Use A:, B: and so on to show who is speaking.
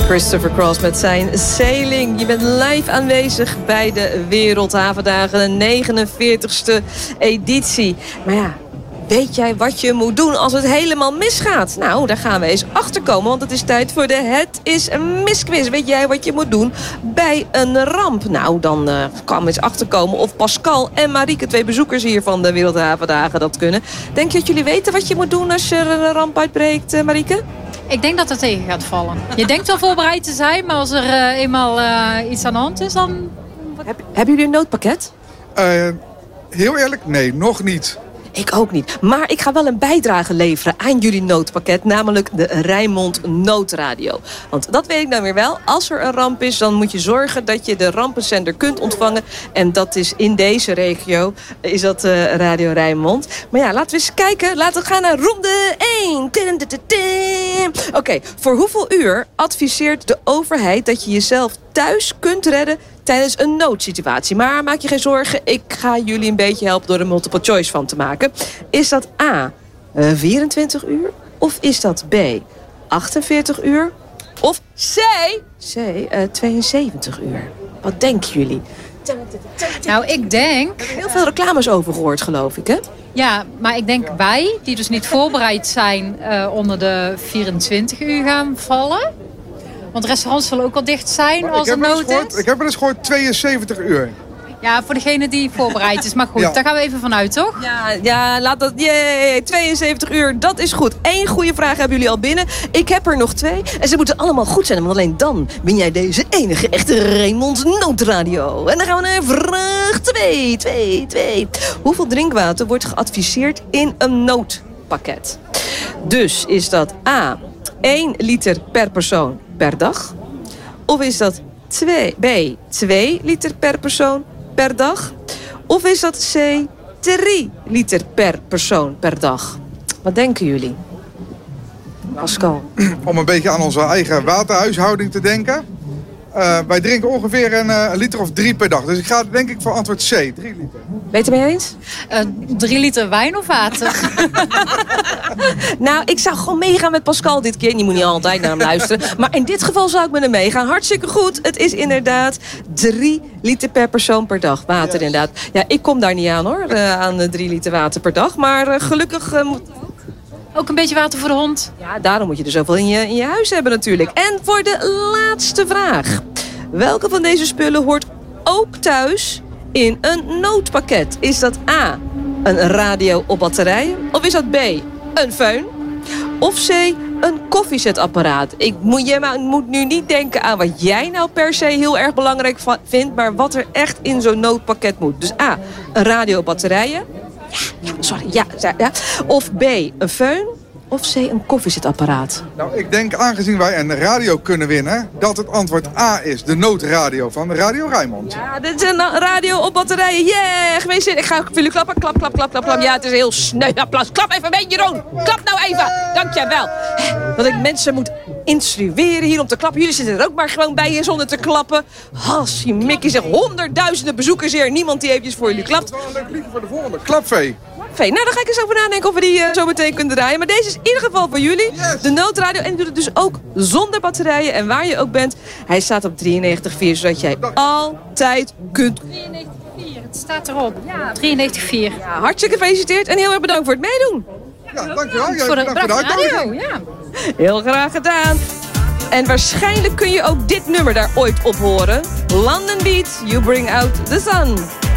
A: Christopher Cross met zijn Sailing. Je bent live aanwezig bij de Wereldhavendagen, de 49ste editie. Maar ja, weet jij wat je moet doen als het helemaal misgaat? Nou, daar gaan we eens achter komen, want het is tijd voor de Het is een Misquiz. Weet jij wat je moet doen bij een ramp? Nou, dan kan we eens achterkomen of Pascal en Marieke, 2 bezoekers hier van de Wereldhavendagen, dat kunnen. Denk je dat jullie weten wat je moet doen als er een ramp uitbreekt, Marieke?
B: Ik denk dat het tegen gaat vallen. Je denkt wel voorbereid te zijn, maar als er eenmaal iets aan de hand is, dan...
A: Hebben jullie een noodpakket?
C: Heel eerlijk, nee, nog niet.
A: Ik ook niet. Maar ik ga wel een bijdrage leveren aan jullie noodpakket. Namelijk de Rijnmond Noodradio. Want dat weet ik dan weer wel. Als er een ramp is, dan moet je zorgen dat je de rampenzender kunt ontvangen. En dat is in deze regio, is dat Radio Rijnmond. Maar ja, laten we eens kijken. Laten we gaan naar ronde 1. Oké, voor hoeveel uur adviseert de overheid dat je jezelf thuis kunt redden tijdens een noodsituatie? Maar maak je geen zorgen, ik ga jullie een beetje helpen door er multiple choice van te maken. Is dat A, 24 uur? Of is dat B, 48 uur? Of C, 72 uur? Wat denken jullie?
B: Nou, ik denk...
A: Er zijn heel veel reclames over gehoord, geloof ik, hè?
B: Ja, maar ik denk wij, die dus niet voorbereid zijn, onder de 24 uur gaan vallen. Want restaurants zullen ook al dicht zijn
C: Maar
B: als er nood is.
C: Ik heb wel eens gehoord 72 uur.
B: Ja, voor degene die voorbereid is. Maar goed,
C: Ja.
B: daar gaan we even vanuit, toch?
A: Ja, laat dat... Jee, 72 uur, dat is goed. 1 goede vraag hebben jullie al binnen. Ik heb er nog 2. En ze moeten allemaal goed zijn, want alleen dan win jij deze enige echte Rijnmond Noodradio. En dan gaan we naar vraag 2. Hoeveel drinkwater wordt geadviseerd in een noodpakket? Dus is dat A, 1 liter per persoon per dag? Of is dat B, 2 liter per persoon per dag? Of is dat C, 3 liter per persoon per dag? Wat denken jullie? Pascal.
C: Om een beetje aan onze eigen waterhuishouding te denken. Wij drinken ongeveer een liter of 3 per dag. Dus ik ga denk ik voor antwoord C, 3 liter.
A: Ben je het mee eens?
B: 3 liter wijn of water?
A: Nou, ik zou gewoon meegaan met Pascal dit keer. Je moet niet altijd naar hem luisteren. Maar in dit geval zou ik met hem meegaan. Hartstikke goed. Het is inderdaad 3 liter per persoon per dag. Water inderdaad. Ja, ik kom daar niet aan hoor. Aan 3 liter water per dag. Maar gelukkig...
B: Ook een beetje water voor de hond?
A: Ja, daarom moet je er zoveel in je huis hebben natuurlijk. En voor de laatste vraag. Welke van deze spullen hoort ook thuis in een noodpakket? Is dat A, een radio op batterijen? Of is dat B, een föhn? Of C, een koffiezetapparaat? Je moet nu niet denken aan wat jij nou per se heel erg belangrijk vindt, maar wat er echt in zo'n noodpakket moet. Dus A, een radio op batterijen? Ja. Of B, een föhn? Of C, een koffiezetapparaat?
C: Nou, ik denk aangezien wij een radio kunnen winnen, dat het antwoord A is. De noodradio van Radio Rijnmond.
A: Ja, dit is een radio op batterijen. Yeah, geweest. Ik ga voor jullie klappen. Klap. Ja, het is heel sneu. Applaus. Klap even mee, Jeroen. Klap nou even. Dankjewel. Dat ik mensen moet instrueren hier om te klappen. Jullie zitten er ook maar gewoon bij zonder te klappen. Hassie, Mickey zegt 100.000 bezoekers hier. Niemand die eventjes voor jullie klapt.
C: Dat is wel een leuk liedje voor de volgende. Klapvee.
A: Nou, daar ga ik eens over nadenken of we die zo meteen kunnen draaien. Maar deze is in ieder geval voor jullie.
C: Yes.
A: De noodradio. En die doet het dus ook zonder batterijen. En waar je ook bent, hij staat op 93.4. Zodat jij altijd kunt...
B: 93.4, het staat erop. Ja, 93.4.
A: Ja, hartstikke gefeliciteerd en heel erg bedankt voor het meedoen.
C: Ja, dankjewel. Ja,
B: Voor de
C: bedankt voor de uitnodiging.
B: radio, ja.
A: Heel graag gedaan. En waarschijnlijk kun je ook dit nummer daar ooit op horen. London Beat, You Bring Out the Sun.